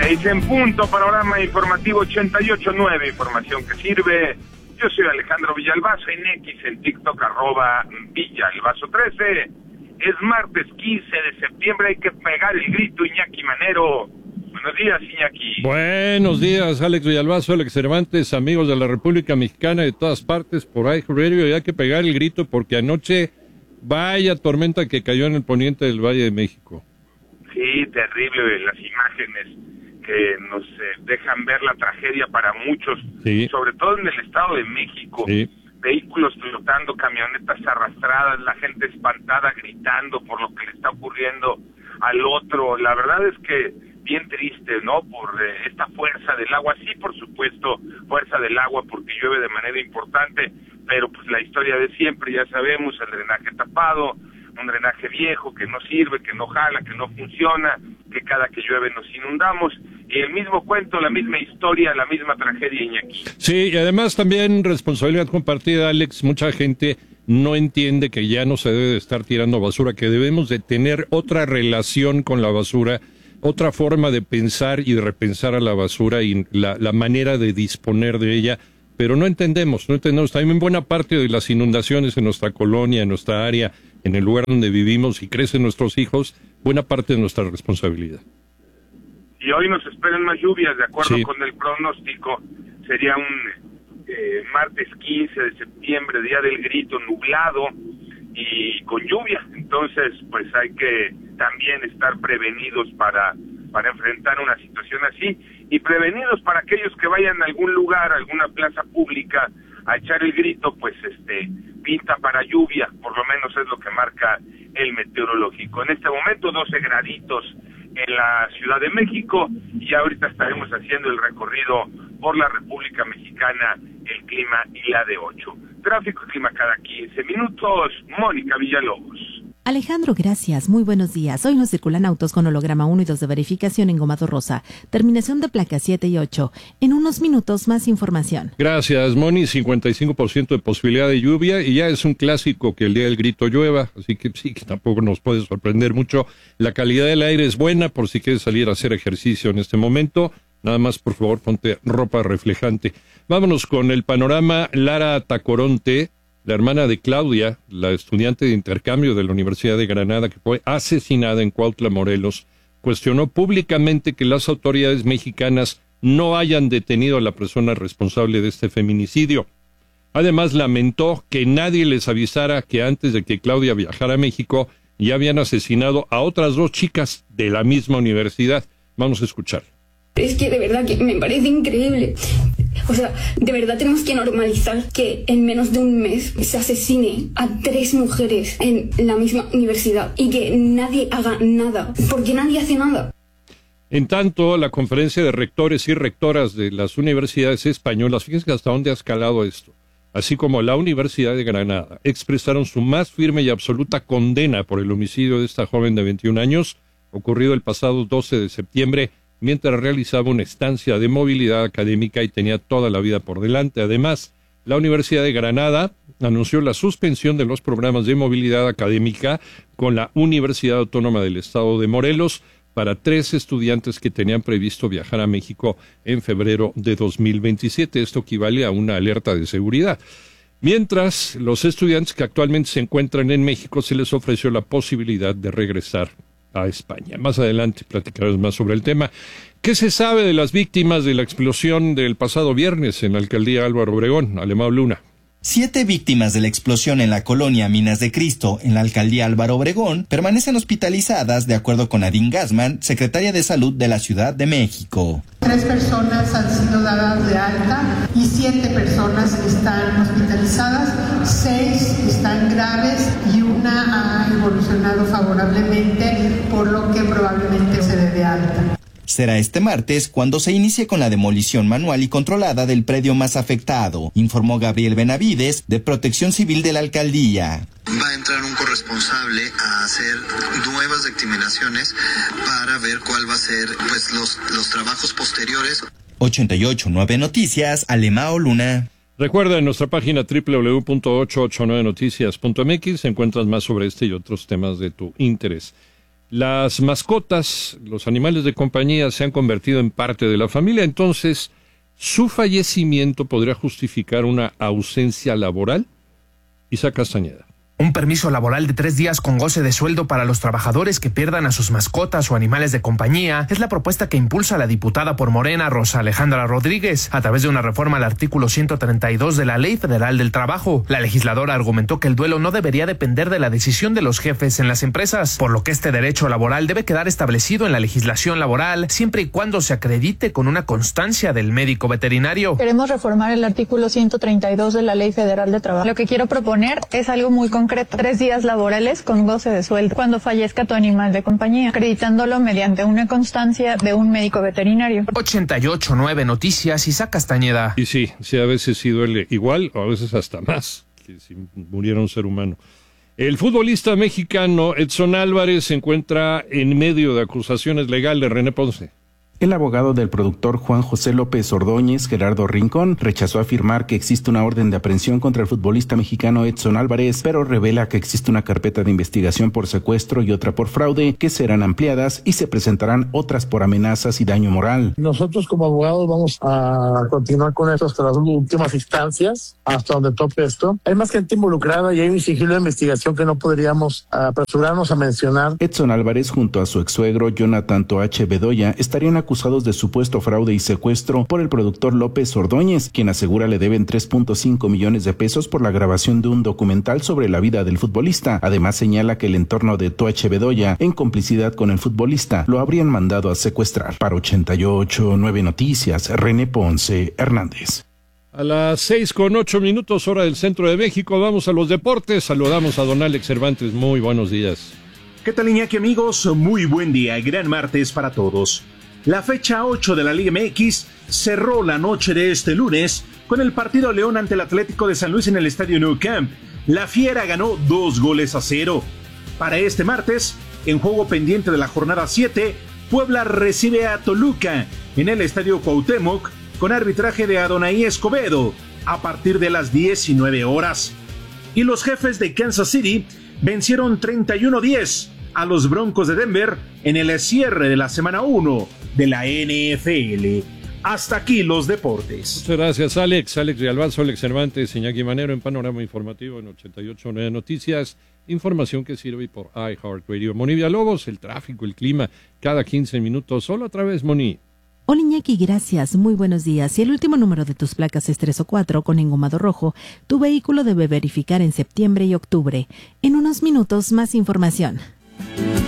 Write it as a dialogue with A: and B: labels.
A: 6 en punto, panorama informativo 88.9, información que sirve. Yo soy Alejandro Villalbazo, en X, en TikTok, @Villalbazo13. Es martes 15 de septiembre, hay que pegar el grito, Iñaki Manero. Buenos días, Iñaki.
B: Buenos días, Alex Villalbazo, Alex Cervantes, amigos de la República Mexicana de todas partes, por ahí, Radio, y hay que pegar el grito porque anoche, vaya tormenta que cayó en el poniente del Valle de México.
A: Sí, terrible las imágenes que nos dejan ver la tragedia para muchos, sí, sobre todo en el Estado de México. Sí. Vehículos flotando, camionetas arrastradas, la gente espantada gritando por lo que le está ocurriendo al otro. La verdad es que bien triste, ¿no? Por esta fuerza del agua. Sí, por supuesto, fuerza del agua porque llueve de manera importante, pero pues la historia de siempre, ya sabemos, el drenaje tapado, un drenaje viejo que no sirve, que no jala, que no funciona, que cada que llueve nos inundamos, y el mismo cuento, la misma historia, la misma tragedia, Iñaki.
B: Sí, y además también responsabilidad compartida, Alex. Mucha gente no entiende que ya no se debe de estar tirando basura, que debemos de tener otra relación con la basura, otra forma de pensar y de repensar a la basura y la manera de disponer de ella, pero no entendemos. También buena parte de las inundaciones en nuestra colonia, en nuestra área, en el lugar donde vivimos y crecen nuestros hijos, buena parte de nuestra responsabilidad.
A: Y hoy nos esperan más lluvias, de acuerdo con el pronóstico. Sería un martes 15 de septiembre, día del grito, nublado y con lluvia. Entonces, pues hay que también estar prevenidos para enfrentar una situación así, y prevenidos para aquellos que vayan a algún lugar, a alguna plaza pública, a echar el grito, pues pinta para lluvia, por lo menos es lo que marca el meteorológico. En este momento 12 graditos en la Ciudad de México, y ahorita estaremos haciendo el recorrido por la República Mexicana, el clima y la de 8. Tráfico y clima cada 15 minutos, Mónica Villalobos.
C: Alejandro, gracias. Muy buenos días. Hoy nos circulan autos con holograma 1 y 2 de verificación en Gomado Rosa. Terminación de placas 7 y 8. En unos minutos más información.
B: Gracias, Moni. 55% de posibilidad de lluvia y ya es un clásico que el día del grito llueva, así que sí, que tampoco nos puede sorprender mucho. La calidad del aire es buena por si quieres salir a hacer ejercicio en este momento. Nada más, por favor, ponte ropa reflejante. Vámonos con el panorama. Lara Tacoronte, la hermana de Claudia, la estudiante de intercambio de la Universidad de Granada que fue asesinada en Cuautla, Morelos, cuestionó públicamente que las autoridades mexicanas no hayan detenido a la persona responsable de este feminicidio. Además, lamentó que nadie les avisara que antes de que Claudia viajara a México ya habían asesinado a otras 2 chicas de la misma universidad. Vamos a escuchar.
D: Es que de verdad que me parece increíble. O sea, de verdad tenemos que normalizar que en menos de un mes se asesine a 3 mujeres en la misma universidad y que nadie haga nada, porque nadie hace nada.
B: En tanto, la conferencia de rectores y rectoras de las universidades españolas, fíjense hasta dónde ha escalado esto, así como la Universidad de Granada, expresaron su más firme y absoluta condena por el homicidio de esta joven de 21 años, ocurrido el pasado 12 de septiembre, mientras realizaba una estancia de movilidad académica y tenía toda la vida por delante. Además, la Universidad de Granada anunció la suspensión de los programas de movilidad académica con la Universidad Autónoma del Estado de Morelos para 3 estudiantes que tenían previsto viajar a México en febrero de 2027. Esto equivale a una alerta de seguridad. Mientras, los estudiantes que actualmente se encuentran en México se les ofreció la posibilidad de regresar a España. Más adelante platicaremos más sobre el tema. ¿Qué se sabe de las víctimas de la explosión del pasado viernes en la alcaldía Álvaro Obregón? Alemão Luna.
E: 7 víctimas de la explosión en la colonia Minas de Cristo, en la alcaldía Álvaro Obregón, permanecen hospitalizadas, de acuerdo con Nadine Gassman, secretaria de Salud de la Ciudad de México.
F: 3 personas han sido dadas de alta y 7 personas están hospitalizadas, 6 están graves y una ha evolucionado favorablemente, por lo que probablemente se dé de alta.
E: Será este martes cuando se inicie con la demolición manual y controlada del predio más afectado, informó Gabriel Benavides, de Protección Civil de la alcaldía.
G: Va a entrar un corresponsable a hacer nuevas dictaminaciones para ver cuál va a ser los trabajos posteriores.
E: 88.9 Noticias, Alemão Luna.
B: Recuerda, en nuestra página www.889noticias.mx encuentras más sobre este y otros temas de tu interés. Las mascotas, los animales de compañía se han convertido en parte de la familia, entonces su fallecimiento podría justificar una ausencia laboral. Isaac Castañeda.
H: Un permiso laboral de 3 días con goce de sueldo para los trabajadores que pierdan a sus mascotas o animales de compañía es la propuesta que impulsa la diputada por Morena, Rosa Alejandra Rodríguez, a través de una reforma al artículo 132 de la Ley Federal del Trabajo. La legisladora argumentó que el duelo no debería depender de la decisión de los jefes en las empresas, por lo que este derecho laboral debe quedar establecido en la legislación laboral, siempre y cuando se acredite con una constancia del médico veterinario.
I: Queremos reformar el artículo 132 de la Ley Federal de Trabajo. Lo que quiero proponer es algo muy concreto. 3 días laborales con goce de sueldo cuando fallezca tu animal de compañía, acreditándolo mediante una constancia de un médico veterinario.
H: 88.9 Noticias, Isaac Castañeda.
B: Y sí, a veces sí duele igual o a veces hasta más que si muriera un ser humano. El futbolista mexicano Edson Álvarez se encuentra en medio de acusaciones legales. René Ponce.
J: El abogado del productor Juan José López Ordóñez, Gerardo Rincón, rechazó afirmar que existe una orden de aprehensión contra el futbolista mexicano Edson Álvarez, pero revela que existe una carpeta de investigación por secuestro y otra por fraude que serán ampliadas y se presentarán otras por amenazas y daño moral.
K: Nosotros como abogados vamos a continuar con esto hasta las últimas instancias, hasta donde tope esto. Hay más gente involucrada y hay un sigilo de investigación que no podríamos apresurarnos a mencionar.
J: Edson Álvarez junto a su ex-suegro Jonathan Toache Bedoya estarían acusados de supuesto fraude y secuestro por el productor López Ordóñez, quien asegura le deben 3.5 millones de pesos por la grabación de un documental sobre la vida del futbolista. Además señala que el entorno de Toache Bedoya, en complicidad con el futbolista, lo habrían mandado a secuestrar. Para 88.9 Noticias, René Ponce Hernández.
B: A las 6:08 hora del centro de México, vamos a los deportes. Saludamos a don Alex Cervantes. Muy buenos días.
L: ¿Qué tal, Iñaki, amigos? Muy buen día, gran martes para todos. La fecha 8 de la Liga MX cerró la noche de este lunes con el partido León ante el Atlético de San Luis en el Estadio Nou Camp. La Fiera ganó 2-0. Para este martes, en juego pendiente de la jornada 7, Puebla recibe a Toluca en el Estadio Cuauhtémoc con arbitraje de Adonai Escobedo a partir de las 19 horas. Y los Jefes de Kansas City vencieron 31-10 a los Broncos de Denver en el cierre de la semana 1 de la NFL. Hasta aquí los deportes.
B: Muchas gracias, Alex. Alex Realbalzo, Alex Cervantes, Iñaki Manero en Panorama Informativo en 88.9 Noticias. Información que sirve por iHeartRadio. Moni Villalobos, el tráfico, el clima, cada 15 minutos. Solo otra vez, Moni.
C: Hola Iñaki, gracias, muy buenos días. Si el último número de tus placas es 3 o 4 con engomado rojo, tu vehículo debe verificar en septiembre y octubre. En unos minutos más información.